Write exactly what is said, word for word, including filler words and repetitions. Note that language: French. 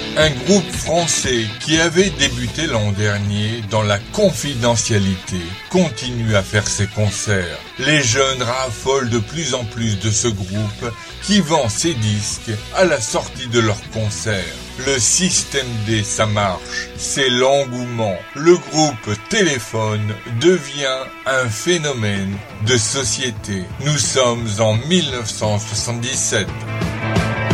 Un groupe français qui avait débuté l'an dernier dans la confidentialité continue à faire ses concerts. Les jeunes raffolent de plus en plus de ce groupe qui vend ses disques à la sortie de leurs concerts. Le système D, ça marche, c'est l'engouement. Le groupe Téléphone devient un phénomène de société. Nous sommes en mille neuf cent soixante-dix-sept.